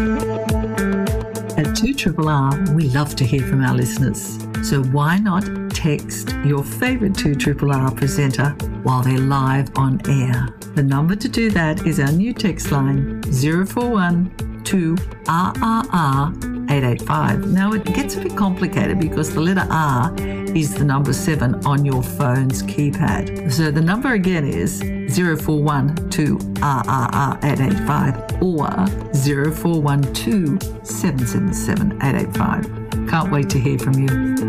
At 2RRR, we love to hear from our listeners. So why not text your favourite 2RRR presenter while they're live on air? The number to do that is our new text line, 041 2RRR 885. Now, it gets a bit complicated because the letter R is the number 7 on your phone's keypad. So the number again is 041 2RRR 885 or 0412 777 885. Can't wait to hear from you.